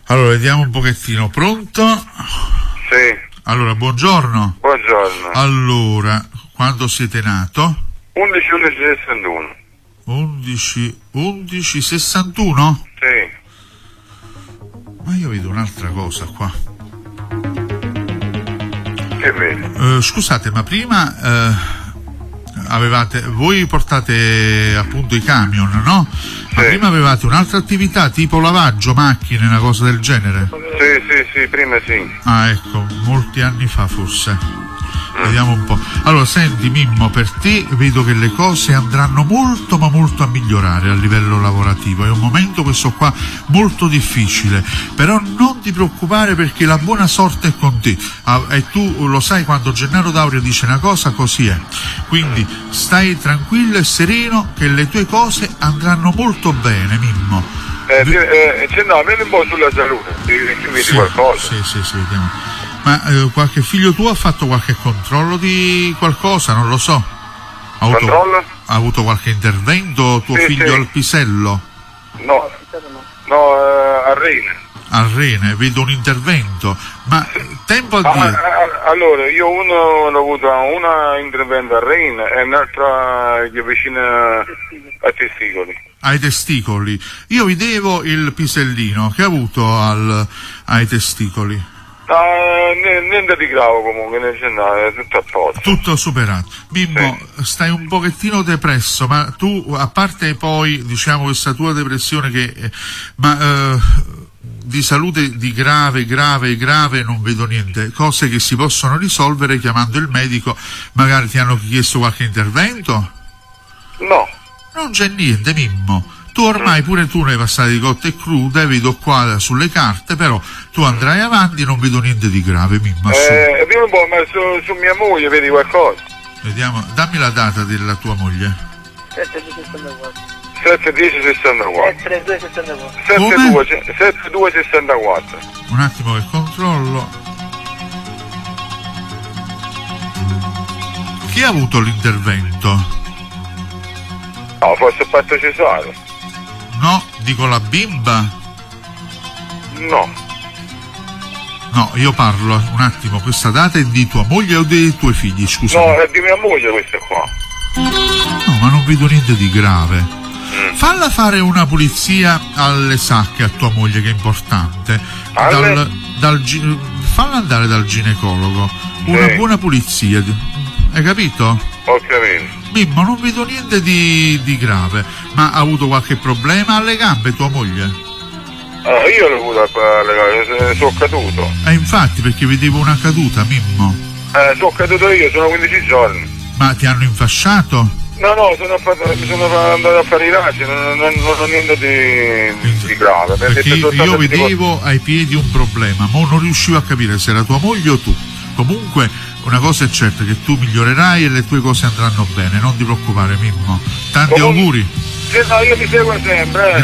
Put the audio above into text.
Allora, vediamo un pochettino. Pronto? Sì. Allora, buongiorno. Buongiorno. Allora, quando siete nato? 11/11/61. 11/11/61? Sì. Ma io vedo un'altra cosa qua. Che vedi? Scusate, ma prima voi portate appunto i camion, no? Ma prima avevate un'altra attività tipo lavaggio macchine, una cosa del genere? Sì, prima sì. Ah, ecco, molti anni fa forse. Vediamo un po'. Allora, senti Mimmo, per te vedo che le cose andranno molto ma molto a migliorare a livello lavorativo. È un momento questo qua molto difficile, però non ti preoccupare perché la buona sorte è con te. E tu lo sai, quando Gennaro D'Aurio dice una cosa, così è. Quindi stai tranquillo e sereno che le tue cose andranno molto bene, Mimmo. No, vieni un po' sulla salute, vedi qualcosa. Sì, vediamo. Ma qualche figlio tuo ha fatto qualche controllo di qualcosa? Non lo so. Controllo? Ha avuto qualche intervento tuo figlio al pisello? No, a Rene. A Rene, vedo un intervento. Ma tempo addietro. Allora, io l'ho avuto una intervento a Rene e un'altra vicino ai testicoli. Ai testicoli. Io vedevo il pisellino che ha avuto ai testicoli. Niente di grave comunque, è tutto a posto. Tutto superato. Mimmo, stai un pochettino depresso, ma tu, a parte poi, diciamo, questa tua depressione di salute di grave non vedo niente, cose che si possono risolvere chiamando il medico. Magari ti hanno chiesto qualche intervento? No. Non c'è niente, Mimmo. Tu ormai pure tu ne hai passate di cotte e crude, vedo qua sulle carte, però tu andrai avanti, non vedo niente di grave, Mimmo. Dimmi un po', ma su mia moglie vedi qualcosa? Vediamo, dammi la data della tua moglie. 7/10/64. 7/2/64. Un attimo che controllo. Chi ha avuto l'intervento? No, forse fatto cesare. No, dico la bimba. No, io parlo un attimo, questa data è di tua moglie o dei tuoi figli, scusa? No, è di mia moglie questa qua. No, ma non vedo niente di grave. Falla fare una pulizia alle sacche a tua moglie, che è importante. Falla andare dal ginecologo. Una buona pulizia. Hai capito? Ho capito. Mimmo, non vedo niente di grave. Ma ha avuto qualche problema alle gambe tua moglie? Io l'ho avuto alle gambe, sono caduto. Infatti, perché vedevo una caduta, Mimmo. Sono caduto io, sono 15 giorni. Ma ti hanno infasciato? No, mi sono andato a fare i raggi, non ho niente di grave. Perché io vedevo ai piedi un problema, ma non riuscivo a capire se era tua moglie o tu. Comunque, una cosa è certa, che tu migliorerai e le tue cose andranno bene, non ti preoccupare, Mimmo. Tanti auguri. Sì, no, io mi seguo sempre.